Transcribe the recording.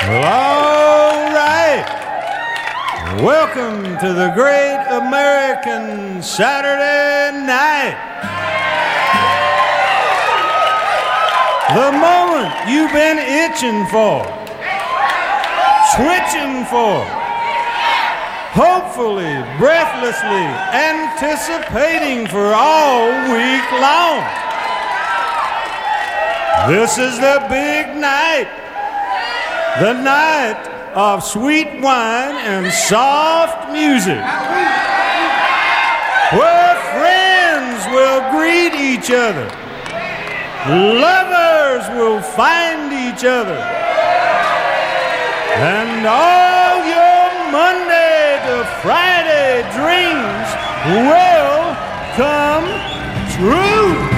Well, all right. Welcome to the Great American Saturday Night. The moment you've been itching for, switching for, hopefully, breathlessly anticipating for all week long. This is the big night. The night of sweet wine and soft music, where friends will greet each other, lovers will find each other, and all your Monday to Friday dreams will come true.